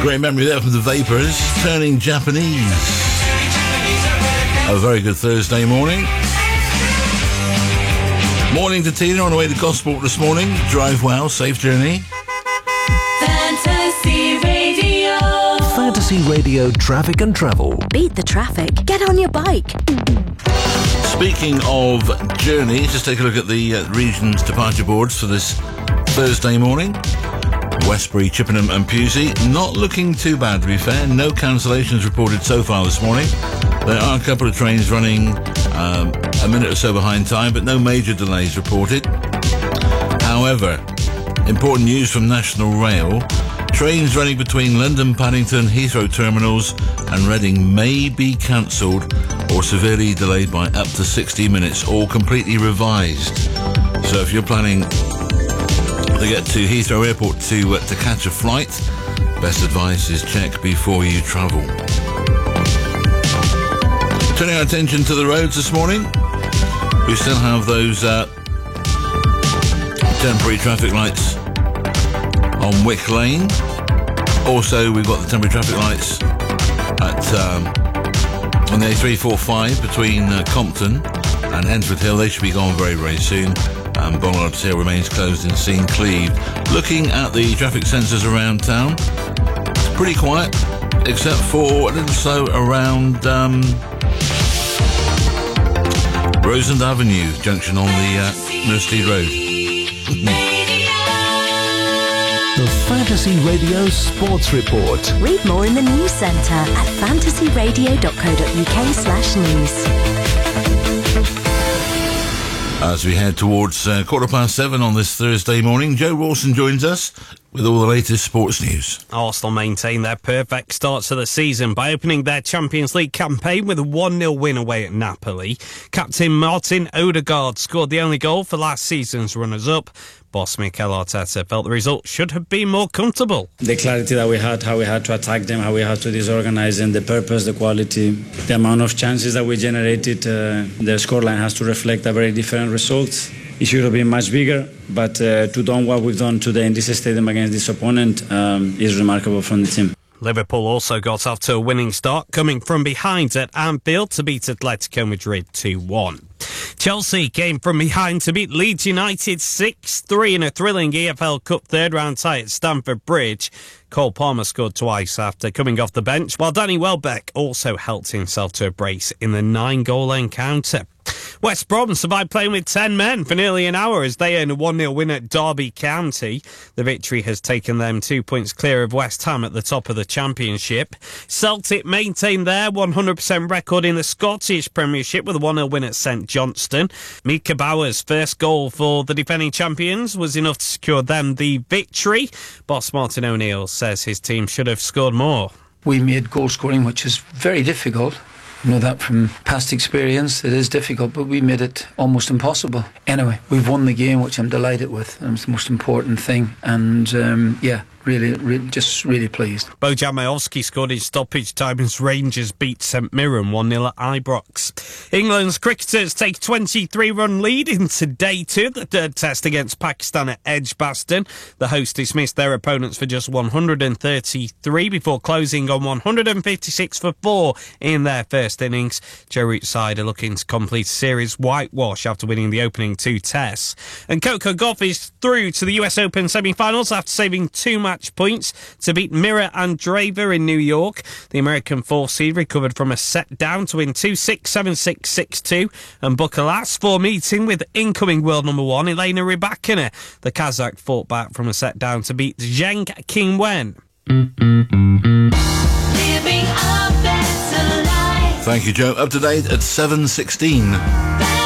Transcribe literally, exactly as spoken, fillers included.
Great memory there from the Vapors, Turning Japanese. A very good Thursday morning. Morning to Tina on the way to Gosport this morning. Drive well, safe journey. Fantasy Radio. Fantasy Radio Traffic and Travel. Beat the traffic. Get on your bike. Speaking of journey, just take a look at the uh, region's departure boards for this Thursday morning. Westbury, Chippenham and Pewsey. Not looking too bad, to be fair. No cancellations reported so far this morning. There are a couple of trains running um, a minute or so behind time, but no major delays reported. However, important news from National Rail. Trains running between London, Paddington, Heathrow terminals and Reading may be cancelled or severely delayed by up to sixty minutes, or completely revised. So if you're planning to get to Heathrow Airport to, uh, to catch a flight, best advice is check before you travel. Turning our attention to the roads this morning, we still have those uh, temporary traffic lights on Wick Lane. Also, we've got the temporary traffic lights at um, on the A three forty-five between uh, Compton and Hensford Hill. They should be gone very, very soon. And Bollard's Hill remains closed in Sean Cleve. Looking at the traffic sensors around town, it's pretty quiet, except for a little slow around um, Rosend Avenue junction on the uh, Nursery Road. The Fantasy Radio Sports Report. Read more in the news centre at fantasyradio.co.uk slash news. As we head towards uh, quarter past seven on this Thursday morning, Joe Rawson joins us with all the latest sports news. Arsenal maintain their perfect start to the season by opening their Champions League campaign with a one nil win away at Napoli. Captain Martin Odegaard scored the only goal for last season's runners-up. Boss Mikel Arteta felt the result should have been more comfortable. The clarity that we had, how we had to attack them, how we had to disorganize them, the purpose, the quality, the amount of chances that we generated, uh, the scoreline has to reflect a very different result. It should have been much bigger, but uh, to do what we've done today in this stadium against this opponent um, is remarkable from the team. Liverpool also got off to a winning start, coming from behind at Anfield to beat Atletico Madrid two one. Chelsea came from behind to beat Leeds United six three in a thrilling E F L Cup third-round tie at Stamford Bridge. Cole Palmer scored twice after coming off the bench, while Danny Welbeck also helped himself to a brace in the nine-goal encounter. West Brom survived playing with ten men for nearly an hour as they earned a one nil win at Derby County. The victory has taken them two points clear of West Ham at the top of the Championship. Celtic maintained their one hundred percent record in the Scottish Premiership with a one nil win at St Johnstone. Mika Bauer's first goal for the defending champions was enough to secure them the victory. Boss Martin O'Neill says his team should have scored more. We made goal scoring, which is very difficult. I know that from past experience. It is difficult, but we made it almost impossible. Anyway, we've won the game, which I'm delighted with. It's the most important thing. And, um, yeah, really, really, just really pleased. Bojan Majowski scored in stoppage time as Rangers beat St Mirren one nil at Ibrox. England's cricketers take a twenty-three run lead into day two, the third test against Pakistan at Edgbaston. The hosts dismissed their opponents for just one hundred thirty-three before closing on one hundred fifty-six for four in their first innings. Joe Root's side are looking to complete a series whitewash after winning the opening two tests. And Coco Gauff is through to the U S Open semi-finals after saving two matches points to beat Mira Andreeva in New York. The American four seed recovered from a set down to win two six, seven six, six two, and book a last four meeting with incoming world number one Elena Rybakina. The Kazakh fought back from a set down to beat Zheng Qinwen. Thank you, Joe. Up to date at seven sixteen.